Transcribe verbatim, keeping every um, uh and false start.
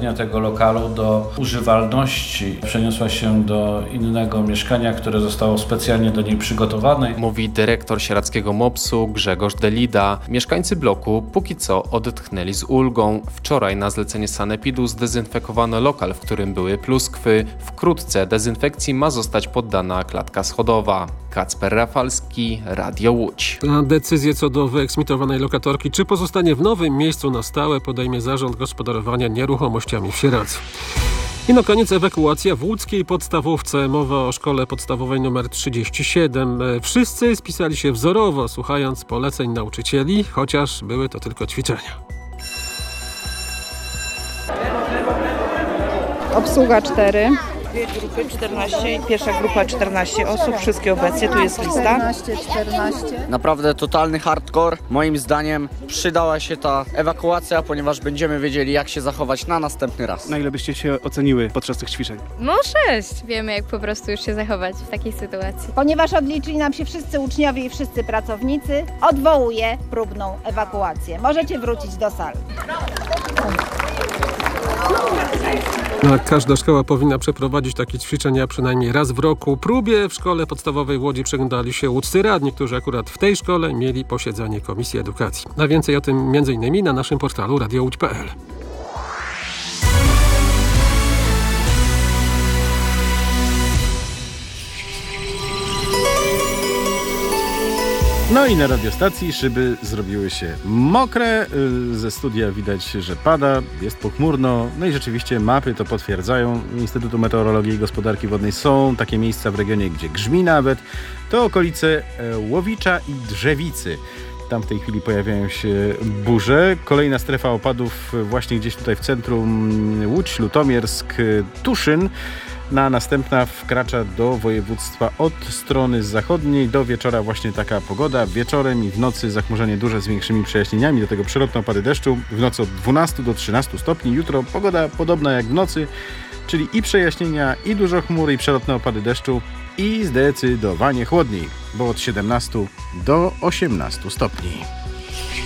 uprawnienia tego lokalu do używalności przeniosła się do innego mieszkania, które zostało specjalnie do niej przygotowane. Mówi dyrektor sieradzkiego mopsu Grzegorz Delida. Mieszkańcy bloku póki co odetchnęli z ulgą. Wczoraj na zlecenie sanepidu zdezynfekowano lokal, w którym były pluskwy. Wkrótce dezynfekcji ma zostać poddana klatka schodowa. Kacper Rafalski, Radio Łódź. A decyzję co do wyeksmitowanej lokatorki, czy pozostanie w nowym miejscu na stałe, podejmie Zarząd Gospodarowania Nieruchomościami w Sieradzu. I na koniec ewakuacja w łódzkiej podstawówce. Mowa o szkole podstawowej nr trzydzieści siedem. Wszyscy spisali się wzorowo, słuchając poleceń nauczycieli, chociaż były to tylko ćwiczenia. Obsługa cztery. Dwie grupy, czternaście, pierwsza grupa czternaście osób, wszystkie obecnie, tu jest lista. czternaście, czternaście. Naprawdę totalny hardcore. Moim zdaniem przydała się ta ewakuacja, ponieważ będziemy wiedzieli, jak się zachować na następny raz. Na ile byście się oceniły podczas tych ćwiczeń? No sześć. Wiemy, jak po prostu już się zachować w takiej sytuacji. Ponieważ odliczyli nam się wszyscy uczniowie i wszyscy pracownicy, odwołuję próbną ewakuację. Możecie wrócić do sali. No, każda szkoła powinna przeprowadzić takie ćwiczenia przynajmniej raz w roku. Próbie w szkole podstawowej w Łodzi przyglądali się łódzcy radni, którzy akurat w tej szkole mieli posiedzenie Komisji Edukacji. A więcej o tym między innymi na naszym portalu radio łódź kropka p l. No i na radiostacji szyby zrobiły się mokre, ze studia widać, że pada, jest pochmurno, no i rzeczywiście mapy to potwierdzają. Instytutu Meteorologii i Gospodarki Wodnej są takie miejsca w regionie, gdzie grzmi nawet. To okolice Łowicza i Drzewicy. Tam w tej chwili pojawiają się burze. Kolejna strefa opadów właśnie gdzieś tutaj w centrum Łódź, Lutomiersk, Tuszyn. Na następna wkracza do województwa od strony zachodniej. Do wieczora właśnie taka pogoda. Wieczorem i w nocy zachmurzenie duże z większymi przejaśnieniami. Do tego przelotne opady deszczu. W nocy od dwunastu do trzynastu stopni. Jutro pogoda podobna jak w nocy, czyli i przejaśnienia, i dużo chmury, i przelotne opady deszczu. I zdecydowanie chłodniej, bo od siedemnastu do osiemnastu stopni.